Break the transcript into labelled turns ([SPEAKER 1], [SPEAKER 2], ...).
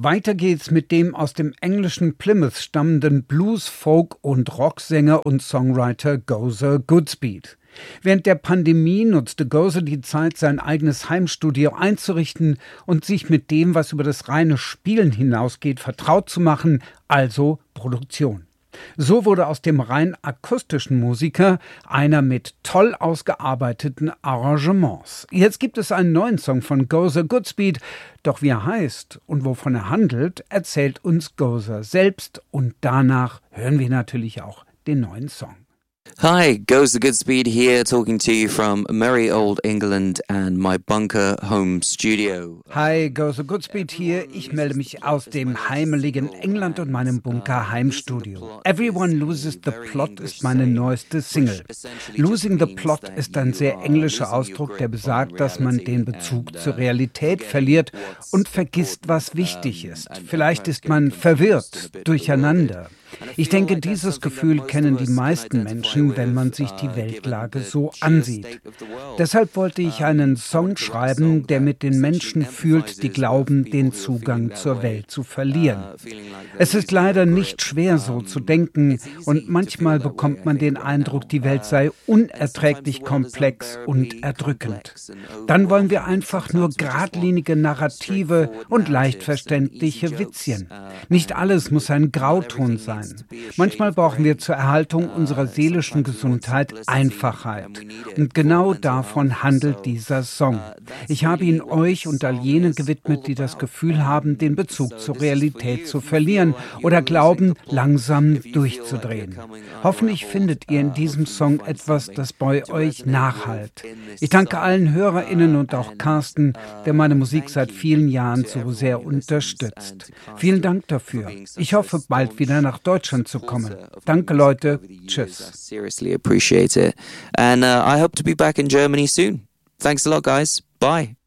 [SPEAKER 1] Weiter geht's mit dem aus dem englischen Plymouth stammenden Blues-, Folk- und Rocksänger und Songwriter Gozer Goodspeed. Während der Pandemie nutzte Gozer die Zeit, sein eigenes Heimstudio einzurichten und sich mit dem, was über das reine Spielen hinausgeht, vertraut zu machen, also Produktion. So wurde aus dem rein akustischen Musiker einer mit toll ausgearbeiteten Arrangements. Jetzt gibt es einen neuen Song von Gozer Goodspeed, doch wie er heißt und wovon er handelt, erzählt uns Gozer selbst und danach hören wir natürlich auch den neuen Song.
[SPEAKER 2] Hi, Gozer Goodspeed here, talking to you from merry old England and my bunker home studio.
[SPEAKER 1] Hi, Gozer Goodspeed hier. Ich melde mich aus dem heimeligen England und meinem Bunker Heimstudio. Everyone Loses the Plot ist meine neueste Single. Losing the Plot ist ein sehr englischer Ausdruck, der besagt, dass man den Bezug zur Realität verliert und vergisst, was wichtig ist. Vielleicht ist man verwirrt, durcheinander. Ich denke, dieses Gefühl kennen die meisten Menschen, wenn man sich die Weltlage so ansieht. Deshalb wollte ich einen Song schreiben, der mit den Menschen fühlt, die glauben, den Zugang zur Welt zu verlieren. Es ist leider nicht schwer, so zu denken, und manchmal bekommt man den Eindruck, die Welt sei unerträglich komplex und erdrückend. Dann wollen wir einfach nur geradlinige Narrative und leicht verständliche Witzchen. Nicht alles muss ein Grauton sein. Manchmal brauchen wir zur Erhaltung unserer seelischen Gesundheit Einfachheit. Und genau davon handelt dieser Song. Ich habe ihn euch und all jenen gewidmet, die das Gefühl haben, den Bezug zur Realität zu verlieren oder glauben, langsam durchzudrehen. Hoffentlich findet ihr in diesem Song etwas, das bei euch nachhallt. Ich danke allen HörerInnen und auch Carsten, der meine Musik seit vielen Jahren so sehr unterstützt. Vielen Dank dafür. Ich hoffe, bald wieder nach Deutschland zu kommen. Danke, Leute. Tschüss.
[SPEAKER 2] Seriously appreciate it. And I hope to be back in Germany soon. Thanks a lot, guys. Bye.